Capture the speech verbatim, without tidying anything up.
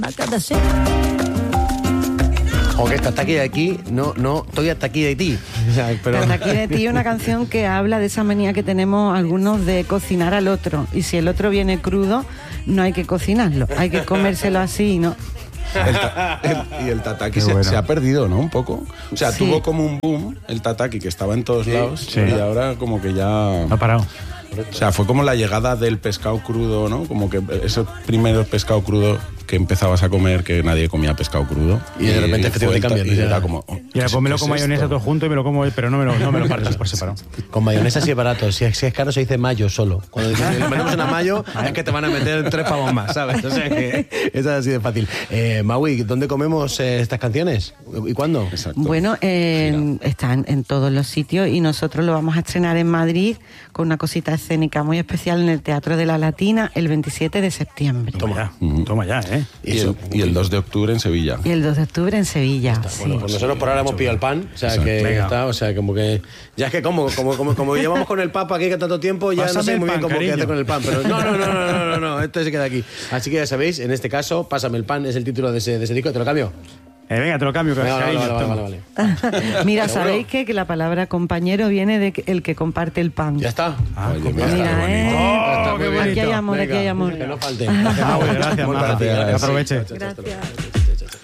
O que hasta aquí de aquí, no, no, estoy hasta aquí de ti. O sea, pero... Hasta aquí de ti, una canción que habla de esa manía que tenemos algunos de cocinar al otro. Y si el otro viene crudo, no hay que cocinarlo, hay que comérselo así, ¿no? El ta- el- y el tataki se, bueno. se ha perdido, ¿no? Un poco. O sea, sí. tuvo como un boom el tataki que estaba en todos sí. lados sí. y ahora como que ya... Ha parado. O sea, fue como la llegada del pescado crudo, ¿no? Como que ese primer pescado crudo que empezabas a comer, que nadie comía pescado crudo. Y de repente es que te cambian. Y era como... Oh, y ahora ponmelo con mayonesa todo junto y me lo como, pero no me lo, no me lo partes por separado. Con mayonesa sí es barato. Si es, si es caro se dice mayo solo. Cuando dices, le metemos una mayo, es que te van a meter tres pavos más, ¿sabes? O sea que es así de fácil. Eh, Maui, ¿dónde comemos eh, estas canciones? ¿Y cuándo? Exacto. Bueno, eh, están en todos los sitios y nosotros lo vamos a estrenar en Madrid con una cosita escénica muy especial en el Teatro de la Latina el veintisiete de septiembre. Toma ya, uh-huh. toma ya, ¿eh? Y el, y el dos de octubre en Sevilla. Y el dos de octubre en Sevilla, está, sí. Bueno, pues nosotros por ahora hemos pillado el pan, o sea Exacto. que está, o sea, como que... Ya es que como, como, como, como llevamos con el Papa aquí que tanto tiempo, ya Pásame no sé muy pan, bien cómo qué hacer con el pan, pero no, no, no, no, no, no, no, esto se queda aquí. Así que ya sabéis, en este caso, Pásame el pan es el título de ese, de ese disco, ¿te lo cambio? Eh, venga, te lo cambio. Venga, vale, vale, vale, vale, vale. Mira, ¿sabéis que, que la palabra compañero viene de que, el que comparte el pan? Ya está. Ah, Oye, mira, mira eh. Oh, qué bonito. Aquí hay amor, venga, aquí hay amor. Que no falte. Ah, bueno, gracias, gracias. Aproveche. Gracias.